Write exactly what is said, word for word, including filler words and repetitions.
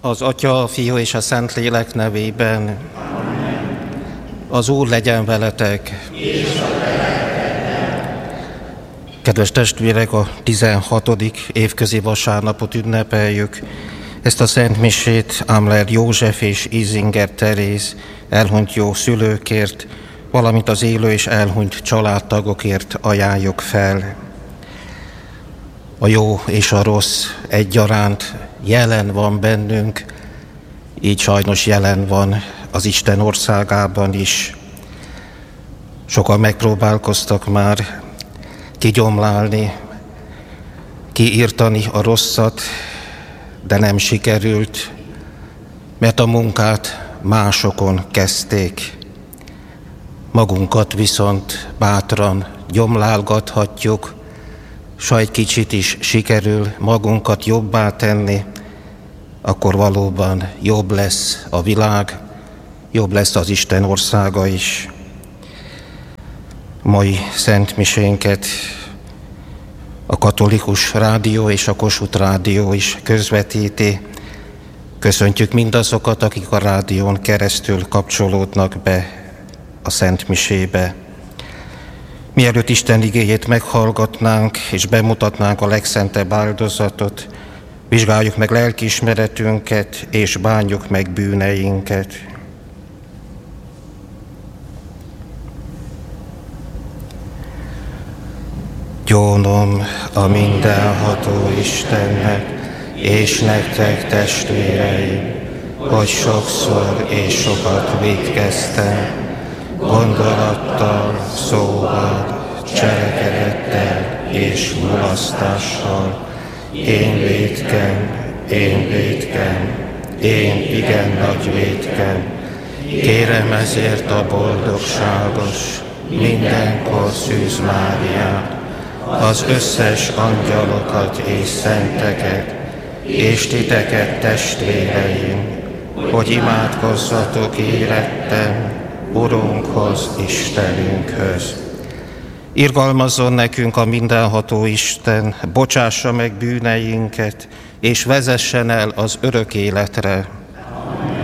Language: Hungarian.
Az Atya, a Fiú és a Szentlélek nevében. Amen. Az Úr legyen veletek. És a Kedves testvérek, a tizenhatodik évközi vasárnapot ünnepeljük. Ezt a Szent Misét Amler József és Izinger Teréz elhunyt jó szülőkért, valamint az élő és elhunyt családtagokért ajánljuk fel. A jó és a rossz egyaránt jelen van bennünk, így sajnos jelen van az Isten országában is. Sokan megpróbálkoztak már kigyomlálni, kiírtani a rosszat, de nem sikerült, mert a munkát másokon kezdték. Magunkat viszont bátran gyomlálgathatjuk, s ha egy kicsit is sikerül magunkat jobbá tenni, akkor valóban jobb lesz a világ, jobb lesz az Isten országa is. Mai Szent Misénket a Katolikus Rádió és a Kossuth Rádió is közvetíti. Köszöntjük mindazokat, akik a rádión keresztül kapcsolódnak be a Szent Misébe. Mielőtt Isten igéjét meghallgatnánk és bemutatnánk a legszentebb áldozatot, vizsgáljuk meg lelkiismeretünket és bánjuk meg bűneinket. Gyónom a mindenható Istennek, és nektek, testvéreim, hogy sokszor és sokat vétkeztem, gondolattal, szóval, cselekedettel és mulasztással. Én vétkem, én vétkem, én igen nagy vétkem. Kérem ezért a boldogságos, mindenkor Szűz Máriát, az összes angyalokat és szenteket, és titeket, testvéreim, hogy imádkozzatok érettem Urunkhoz, Istenünkhöz. Irgalmazzon nekünk a mindenható Isten, bocsássa meg bűneinket, és vezessen el az örök életre.